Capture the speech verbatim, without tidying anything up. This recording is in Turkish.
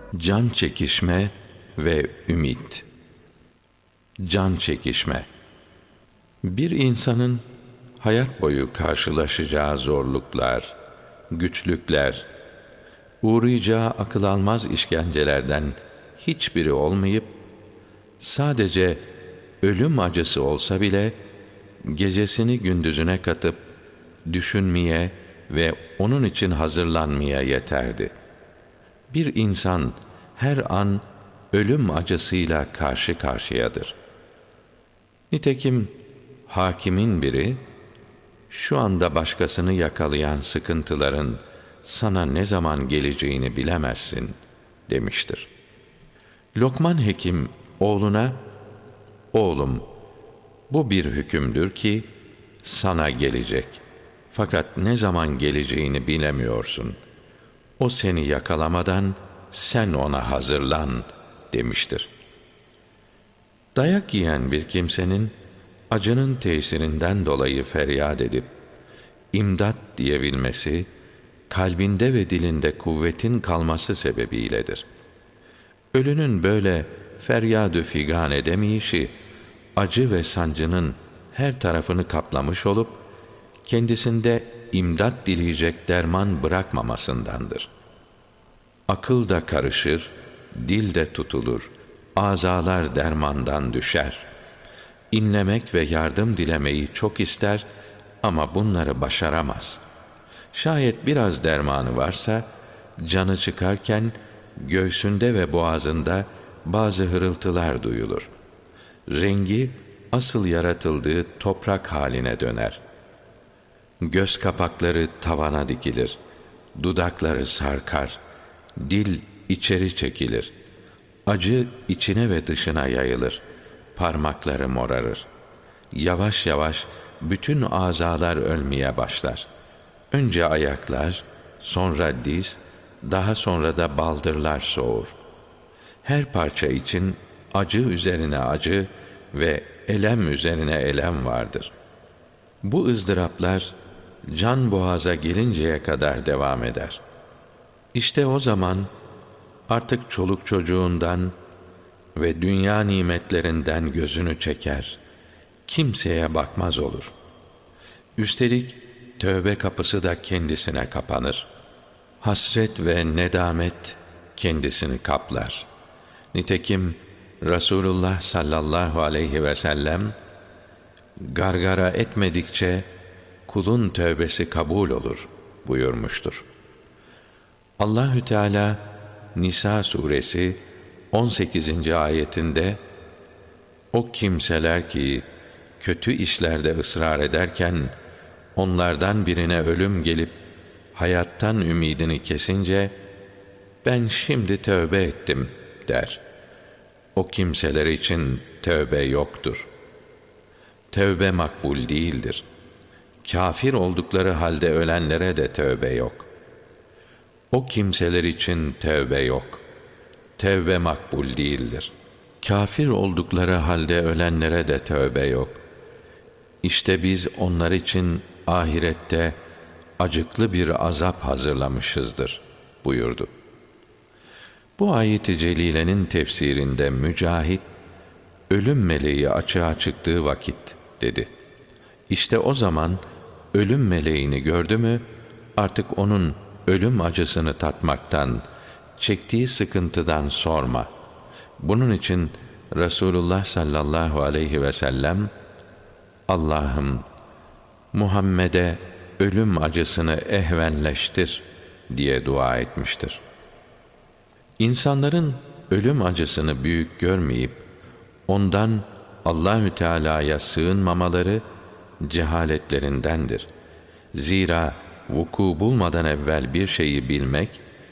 Can çekişme ve ümit. Can çekişme. Bir insanın hayat boyu karşılaşacağı zorluklar, güçlükler, uğrayacağı akıl almaz işkencelerden hiçbiri olmayıp, sadece ölüm acısı olsa bile, gecesini gündüzüne katıp, düşünmeye ve onun için hazırlanmaya yeterdi. Bir insan her an ölüm acısıyla karşı karşıyadır. Nitekim hakimin biri, şu anda başkasını yakalayan sıkıntıların sana ne zaman geleceğini bilemezsin demiştir. Lokman Hekim oğluna, oğlum bu bir hükümdür ki sana gelecek. Fakat ne zaman geleceğini bilemiyorsun. O seni yakalamadan sen ona hazırlan demiştir. Dayak yiyen bir kimsenin acının tesirinden dolayı feryat edip imdat diyebilmesi, kalbinde ve dilinde kuvvetin kalması sebebiyledir. Ölünün böyle feryad-ı figan edemeyişi, acı ve sancının her tarafını kaplamış olup, kendisinde imdat dileyecek derman bırakmamasındandır. Akıl da karışır, dil de tutulur, azalar dermandan düşer. İnlemek ve yardım dilemeyi çok ister ama bunları başaramaz. Şayet biraz dermanı varsa, canı çıkarken göğsünde ve boğazında bazı hırıltılar duyulur. Rengi asıl yaratıldığı toprak haline döner. Göz kapakları tavana dikilir, dudakları sarkar, dil içeri çekilir. Acı içine ve dışına yayılır, parmakları morarır. Yavaş yavaş bütün azalar ölmeye başlar. Önce ayaklar, sonra diz, daha sonra da baldırlar soğur. Her parça için acı üzerine acı ve elem üzerine elem vardır. Bu ızdıraplar can boğaza gelinceye kadar devam eder. İşte o zaman artık çoluk çocuğundan ve dünya nimetlerinden gözünü çeker, kimseye bakmaz olur. Üstelik tövbe kapısı da kendisine kapanır. Hasret ve nedamet kendisini kaplar. Nitekim Resulullah sallallahu aleyhi ve sellem, gargara etmedikçe kulun tövbesi kabul olur buyurmuştur. Allahü Teala Nisa suresi on sekizinci ayetinde, o kimseler ki kötü işlerde ısrar ederken onlardan birine ölüm gelip hayattan ümidini kesince, ben şimdi tövbe ettim der. O kimseler için tövbe yoktur. Tövbe makbul değildir. Kafir oldukları halde ölenlere de tövbe yok. O kimseler için tövbe yok. Tövbe makbul değildir. Kafir oldukları halde ölenlere de tövbe yok. İşte biz onlar için ahirette acıklı bir azap hazırlamışızdır buyurdu. Bu ayet-i celilenin tefsirinde Mücahit, ölüm meleği açığa çıktığı vakit dedi. İşte o zaman ölüm meleğini gördü mü, artık onun ölüm acısını tatmaktan, çektiği sıkıntıdan sorma. Bunun için Resulullah sallallahu aleyhi ve sellem, Allah'ım Muhammed'e ölüm acısını ehvenleştir diye dua etmiştir. İnsanların ölüm acısını büyük görmeyip ondan Allahü Teala'ya sığınmamaları cehaletlerindendir. Zira vuku bulmadan evvel bir şeyi bilmek